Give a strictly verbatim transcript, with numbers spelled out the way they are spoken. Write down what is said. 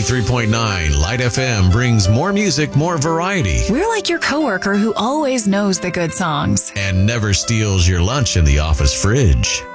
ninety-three point nine Light F M brings more music, more variety, We're like your coworker who always knows the good songs. and never steals your lunch in the office fridge.